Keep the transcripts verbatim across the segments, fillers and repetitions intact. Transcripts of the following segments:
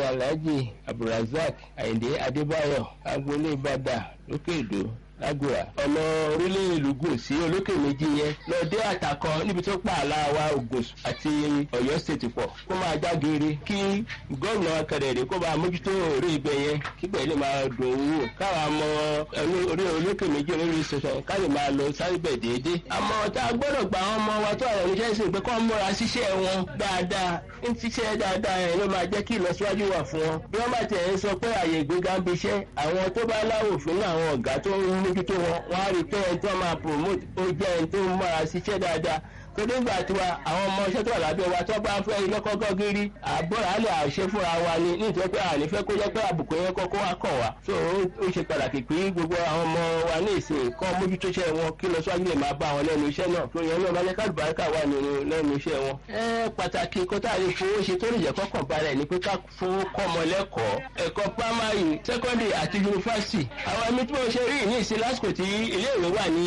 alhaji abdulrasaq ayinde adébáyọ̀ agboolé bàdà lókè èdò lágbóra ọ̀nà orílẹ̀ ìlúgùn sí olókè méjì yẹn lọ dé àtàkọ níbi tó pa àlà wa Ògùn àti Ọ̀yọ́ state pọ̀ kó máa jágeere kí gómìnà akẹrẹ̀rẹ̀ kó bá mójútó orí ibẹ̀ yẹn kí bẹ́ẹ̀ lè máa dùn ún wò káwa mọ orí olókè méjì olórí ṣẹṣẹ ká lè máa lọ sáré bẹ̀ déédéé. àmọ́ tá a gbọ́dọ̀ gba àwọn ọmọ wa tó àyàn níṣẹ́ sí pé kọ́ múra ṣiṣẹ́ wọn dáadáa ń ṣiṣẹ́ dáadáa yẹn ló máa jẹ́ kí ìlọsíwájú wà fún wọn. bí wọ́n bá tẹ̀ ń sọ pé àyè ìgbéga ń biṣẹ́ àwọn tó bá láwò fún àwọn ọ̀gá tó ń mójútó wọn wọn á rí pé ẹni tó máa promote ó jẹ́ ẹni tó ń múra ṣiṣẹ́ dáadáa torí ìgbà tiwa àwọn ọmọ iṣẹ́ tó wà lábẹ́ wa tó bá fẹ́ ilé kọ́kọ́ gírí àbọ̀rà lè àṣẹ fúnra wa ni nítorí pé àní fẹ́ kó jẹ́ pé àbùkù yẹn kọ́kọ́ wá kàn wá so ó ṣe pàtàkì pé gbogbo àwọn ọmọ wa ní ìsìn kọ́ mójútó iṣẹ́ wọn kí lọ síwájú lè máa bá wọn lẹ́nu iṣẹ́ náà tó yẹn náà máa jẹ́ kálùbáríkà wà nínú lẹ́nu iṣẹ́ wọn. ẹ pàtàkì kó tá a lè fowó ṣe tó lè jẹ́ kọ́kàn balẹ̀ ni pé ká fowó kọ́ ọmọ lẹ́kọ̀ọ́ ẹ̀kọ́ primary secondary àti yunifásitì àwọn ẹ̀mí tí mo ṣe rí ní ìsìn lásìkò tí iléèwé wà ní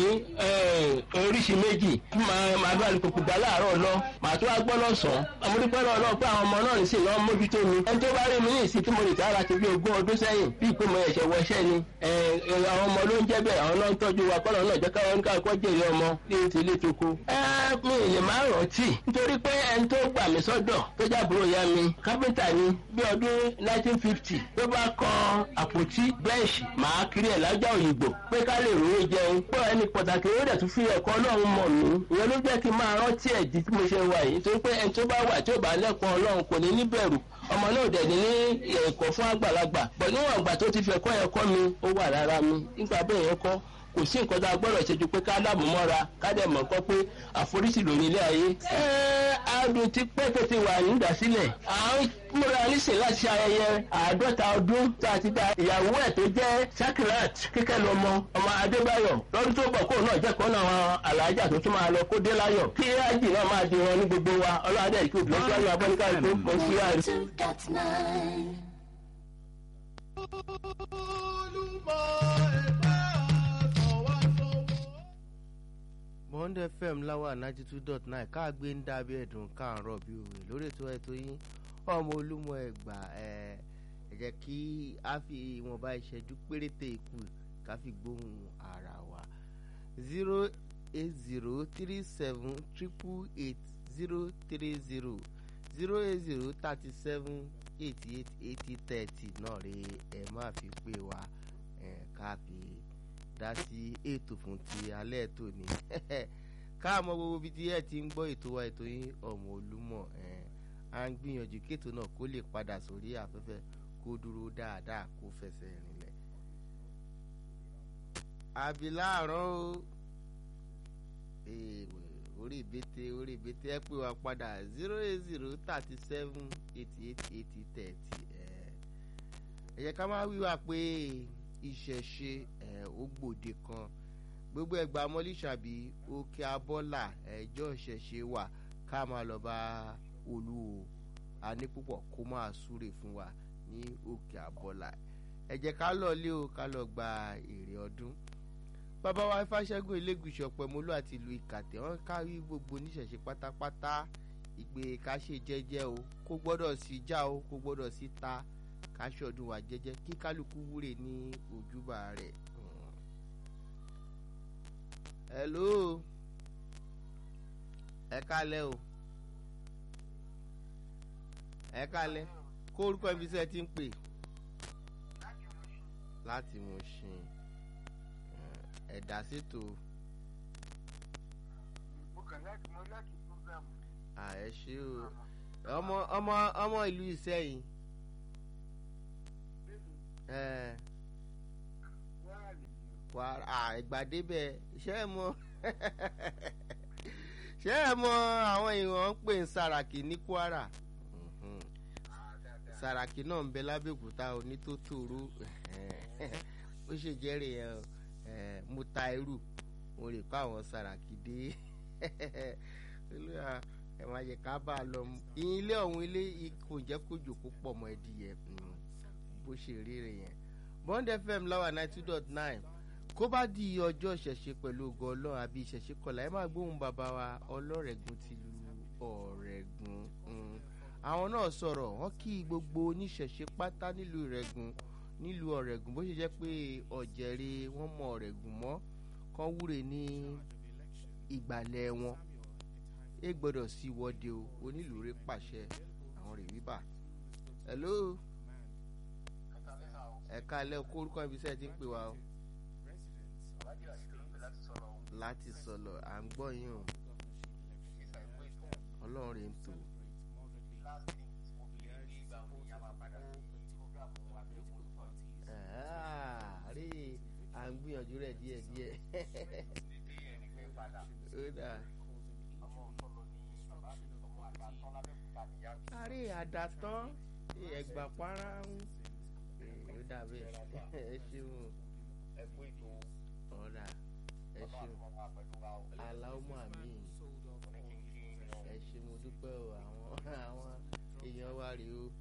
oríṣi méjì máa bá alùpùpù gbà láàárọ̀ lọ màá tó wá gbọ́ lọ́sàn-án àmúdúpẹ́ náà lọ pé àwọn ọmọ náà ní sí lọ́ọ́ mójútó mi ẹni tó bá rí mi ní ìsìn tí mo lè tààrà ti bí ogún ọdún sẹ́yìn bí ìpè mo ẹ̀ṣẹ̀ wọṣẹ́ ni àwọn ọmọ ló ń jẹ́ bẹ́ẹ̀ àwọn náà ń tọ́jú wa kọ́nà náà jẹ́ káwọn oníkàkọ́ jèrè ọmọ ní ti ilé tó kú. ẹ mi lè má rántí nítorí pé ẹni tó gbà mí sọ́dọ̀ tó jábúrò ya mi kápẹ́ntà ni bí ọdún nineteen fifty tó bá kan àpótí bẹ́ẹ̀ṣì máa kiri ẹ̀ lájà òyìnbó pé ká lè rówó jẹun pé ẹni pàtàkì ó dẹ̀ tún fi ẹ̀kọ́ Ọlọ́run mọ̀ mí ìyẹn ló jẹ́ kí n máa rántí ẹ̀ di tí mo ṣe wà yìí torí pé ẹni tó bá wà tí ò bá lẹ́kọ̀ọ́ Ọlọ́run kò ní níbẹ̀rù ọmọ náà dẹ̀ ní ẹ̀kọ́ fún àgbàlagbà bọ̀ níwọ̀n ìgbà tó ti fẹ́ kọ́ ẹ̀kọ́ mi ó wà lára mi nígbà bẹ́ẹ̀ yẹn kọ́ kò sí nǹkan tá a gbọ́dọ̀ ṣe ju pé ká láàmú mọ́ra ká dẹ̀ mọ̀ kọ́ pé àforíṣì ló ní ilé ayé. ẹ adùn ti pẹ́ tó ti wà nídàásílẹ̀ à ń múra níṣẹ́ láti ṣe ayẹyẹ àádọ́ta ọdún tá a ti dá ìyàwó ẹ̀ tó jẹ́ Sakirat kíkẹ́ lọ́mọ ọmọ Adébáyọ̀ lọ́dún tó bọ̀ kó náà jẹ́ kó náà àwọn alájà tó tún máa lọ kó dé láyọ̀ kí ájì náà máa di wọn ní gbogbo wa ọlọ́dẹ ìkú lọ́sọ́yọ́ abọ́níkà tó mọ̀ sí àárín. Bond F M láwà ninety two dot nine káàgbé ń dábẹ́ ẹ̀dùn káàárọ̀ bí òwe lórí ètò ètò yín ọmọ Olúmọ Ẹ̀gbá ẹ̀ ẹ jẹ́ kí a fi ìwọ̀nba ìṣẹ́jú péréte ikú ká fi gbóhùn ara wa zero eight zero three seven triple eight zero three zero zero eight zero thirty seven eighty eight eighty thirty náà rè ẹ má fi pè wá ẹ̀ ká fi dá sí ètò fún ti alẹ́ ètò ní káàmọ́ gbogbo ibi tí ẹ ti ń gbọ́ ètò wa ètò yín ọmọ Olúmọ ẹ̀ à ń gbìyànjú kéètò náà kó lè padà sórí afẹ́fẹ́ kó dúró dáadáa kó fẹsẹ̀ rinlẹ̀. àbí láàárọ̀ o orí ìbété orí ìbété ẹ pè wá padà zero eight zero thirty seven eighty eight eighty thirty ẹ̀ ẹ yẹ ká máa wíwá pé ìṣẹ̀ṣe ẹ̀ ó gbòde kan gbogbo Ẹ̀gbá mọ́lísàbí òkè abọ́là ẹjọ́ ìṣẹ̀ṣe wà ká máa lọ bá Olúwo àní púpọ̀ kó máa súre fún wa ní òkè abọ́là ẹ jẹ́ ká lọ lé o ká lọ gba èrè ọdún. bàbá wa Ifáṣẹ́gun Elégùṣì Ọ̀pẹ̀mọ́lú àti ìlú Ìkàtẹ́ wọn kárí gbogbo oníṣẹ̀ṣe pátápátá ìgbé ká ṣe jẹ́jẹ́ o kó gbọ́dọ̀ sí já o kó gbọ́dọ̀ sí ta ká ṣọdún wa jẹ́jẹ́ kí kálukú wúre ní ojúbà rẹ̀. hello ẹ kálẹ́ o ẹ kálẹ́ kó orúkọ ibi iṣẹ́ ti ń pè láti Mùṣín ẹ̀dá ṣètò ààrẹ ṣe o ọmọ ọmọ ọmọ ìlú Ìṣẹ́yìn ìgbàdébẹ̀ ṣé ẹ mọ̀ ṣé ẹ mọ̀ àwọn èèyàn ń pè ń Sàràkí ní Kwara Sàràkí náà ń bẹ lábẹ́òkúta onítòtòrò ó ṣe jẹ́rìí ẹ̀ mo ta irú mo lè kọ́ àwọn Sàràkí dé ẹ máa yẹ ká bá a lọ ilé ọ̀hún ilé kò jẹ́ kó jòkó pọ̀ mọ́ ẹdìyẹ bó ṣe rí rẹ̀ yẹn. Bond F M láwà ninety two dot nine kó bá di ọjọ́ ìṣẹ̀ṣe pẹ̀lú ògo Ọlọ́run àbí ìṣẹ̀ṣe kọlà ẹ máa gbóhùn bàbá wa Ọlọ́rẹ̀gùn ti lu Ọ̀rẹ̀gùn àwọn náà sọ̀rọ̀ wọ́n kí gbogbo oníṣẹ̀ṣe pátá nílùú Ìrẹ̀gùn nílùú Ọ̀rẹ̀gùn bó ṣe jẹ́ pé ọ̀jẹ̀rẹ̀ wọ́n mọ Ọ̀rẹ̀gùn mọ́ kán wúre ní ìgbàlẹ̀ wọn ẹ gbọ́dọ̀ sí wọ́de o onílùúrè pàṣẹ àwọn rè wíbà. hello ẹ̀ka alẹ́ kó orúkọ ibi iṣẹ́ ti ń pè wá o láti sọ̀lọ̀ à ń gbọ́ yín o ọlọ́run rè ń tò. rí à ń gbìyànjú rẹ̀ díẹ̀díẹ̀. ó dáa. àrí àdàtán ẹgbà para ń ó dàbí ẹ ṣeun ọ̀rà ẹ ṣeun aláwọ̀ àmì ẹ ṣe mo dúpẹ́ o àwọn àwọn èèyàn wa rèé o.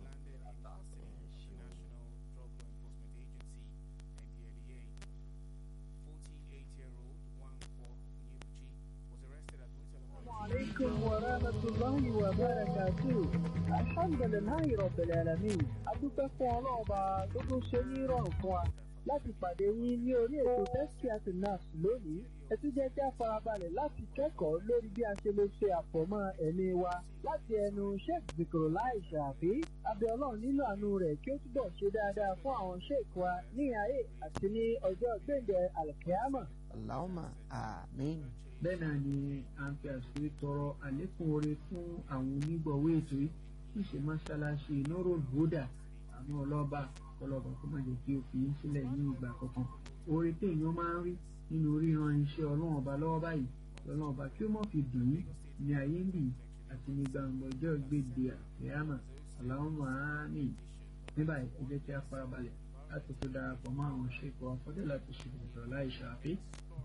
عليكم ورحمة الله وبركاته. الحمد لله رب العالمين. adúpẹ́ fún ọlọ́ọ̀bá tó tún ṣe ní ìrọ̀rùn fún wa láti pàdé yín ní orí ètò Tazkiyat an-Nafs lónìí. ẹ tún jẹ́ kí a farabalẹ̀ láti kẹ́kọ̀ọ́ lórí bí a ṣe lè ṣe àfọ̀mọ́ ẹ̀mí wa láti ẹnu Sheikh Zikrullah Shafi. abẹ́ Ọlọ́run nínú àánú rẹ̀ kí ó túbọ̀ ṣe dáadáa fún àwọn sheikh wa ní ayé àti ní ọjọ́ gbẹ̀ǹdẹ̀ al-Qiyama. Allahumma àmín. bẹ́ẹ̀ náà ni à ń fi àṣírí tọrọ àlékún oore fún àwọn onígbọ̀wé ètò yìí tí ṣe mọ́ṣáláṣí Nurul Huda àmọ́ ọlọ́ba ọlọ́ba kó má jẹ́ kí o fi í sílẹ̀ ní ìgbà kankan. oore téèyàn máa ń rí nínú ríran iṣẹ́ ọlọ́run ọba lọ́wọ́ báyìí ọlọ́run ọba kí ó mọ̀ fi dùn yín ní ayé ń bì àti ní gbangba ọjọ́ gbèdé àfẹ́yàmà Allahumma àmín. ní báyìí ẹ jẹ́ kí a farabalẹ̀ láti tó darapọ̀ mọ́ àwọn ṣèkọ̀ afọ́dẹ́ láti ṣe Zikrullah Shafi